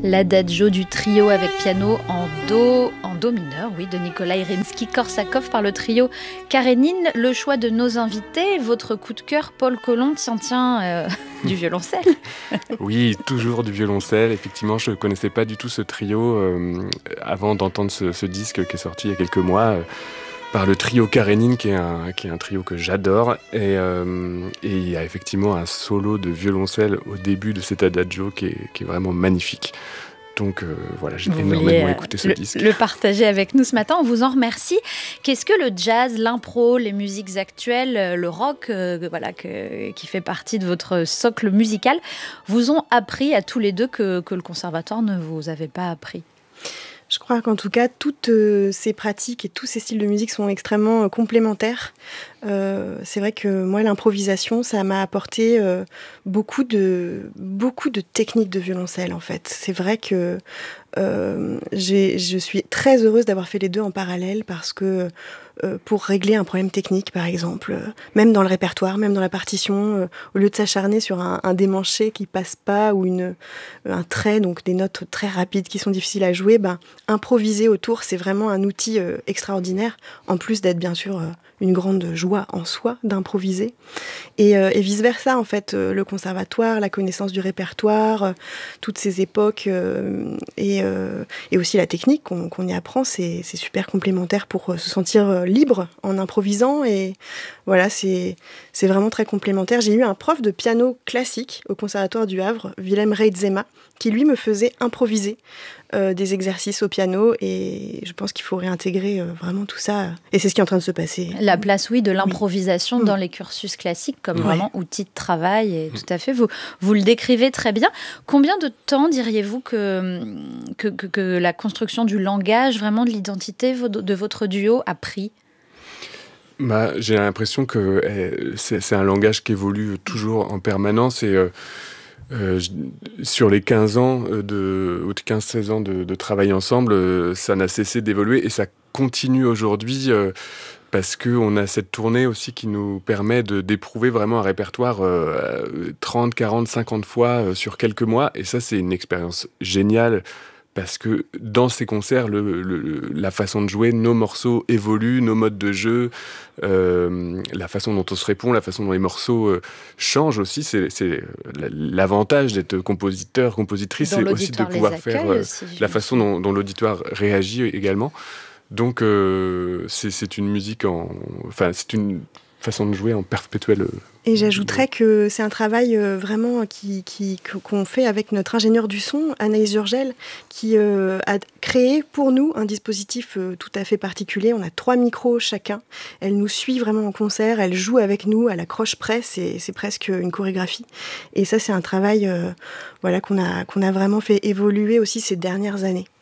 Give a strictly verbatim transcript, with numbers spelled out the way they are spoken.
L'adagio du trio avec piano en do, en do mineur, oui, de Nikolai Rimsky-Korsakov par le trio Karénine. Le choix de nos invités, votre coup de cœur, Paul Colomb, tiens, tiens, euh, du violoncelle. Oui, toujours du violoncelle. Effectivement, je ne connaissais pas du tout ce trio euh, avant d'entendre ce, ce disque qui est sorti il y a quelques mois. Euh, par le trio Karénine, qui est un, qui est un trio que j'adore. Et, euh, et il y a effectivement un solo de violoncelle au début de cet adagio qui est, qui est vraiment magnifique. Donc euh, voilà, j'ai Vous énormément vouliez, écouté ce le, disque. Le partager avec nous ce matin, on vous en remercie. Qu'est-ce que le jazz, l'impro, les musiques actuelles, le rock, euh, voilà, que, qui fait partie de votre socle musical, vous ont appris à tous les deux que, que le conservatoire ne vous avait pas appris? Je crois qu'en tout cas, toutes euh, ces pratiques et tous ces styles de musique sont extrêmement euh, complémentaires. Euh, c'est vrai que moi, l'improvisation, ça m'a apporté euh, beaucoup de, beaucoup de techniques de violoncelle, en fait. C'est vrai que euh, j'ai, je suis très heureuse d'avoir fait les deux en parallèle parce que euh, pour régler un problème technique, par exemple, euh, même dans le répertoire, même dans la partition, euh, au lieu de s'acharner sur un, un démanché qui passe pas ou une, un trait, donc des notes très rapides qui sont difficiles à jouer, ben, improviser autour, c'est vraiment un outil euh, extraordinaire, en plus d'être bien sûr euh, une grande joie en soi d'improviser. Et, euh, et vice-versa, en fait, euh, le conservatoire, la connaissance du répertoire, euh, toutes ces époques, euh, et, euh, et aussi la technique qu'on, qu'on y apprend, c'est, c'est super complémentaire pour euh, se sentir euh, libre en improvisant. Et voilà, c'est, c'est vraiment très complémentaire. J'ai eu un prof de piano classique au Conservatoire du Havre, Willem Reitzema, qui lui me faisait improviser euh, des exercices au piano, et je pense qu'il faut réintégrer euh, vraiment tout ça, et c'est ce qui est en train de se passer. La place, oui, de l'improvisation oui. dans les cursus classiques comme ouais. vraiment outil de travail, et tout à fait, vous, vous le décrivez très bien. Combien de temps diriez-vous que, que, que, que la construction du langage, vraiment de l'identité de votre duo a pris ? Bah, j'ai l'impression que eh, c'est, c'est un langage qui évolue toujours en permanence, et euh, Euh, sur les quinze ans, euh, de, ou quinze seize ans de, de travail ensemble, euh, ça n'a cessé d'évoluer et ça continue aujourd'hui euh, parce qu'on a cette tournée aussi qui nous permet de, d'éprouver vraiment un répertoire euh, trente, quarante, cinquante fois euh, sur quelques mois, et ça c'est une expérience géniale. Parce que dans ces concerts, le, le, la façon de jouer, nos morceaux évoluent, nos modes de jeu, euh, la façon dont on se répond, la façon dont les morceaux euh, changent aussi. C'est, c'est l'avantage d'être compositeur, compositrice, c'est aussi de pouvoir faire euh, aussi, la façon dont, dont l'auditoire réagit également. Donc euh, c'est, c'est une musique en, enfin c'est une façon de jouer en perpétuel. Et j'ajouterais que c'est un travail euh, vraiment qui, qui, qu'on fait avec notre ingénieur du son, Anaïs Urgel, qui euh, a créé pour nous un dispositif euh, tout à fait particulier. On a trois micros chacun. Elle nous suit vraiment en concert, elle joue avec nous, elle accroche presse, et c'est presque une chorégraphie. Et ça, c'est un travail euh, voilà, qu'on a, qu'on a vraiment fait évoluer aussi ces dernières années.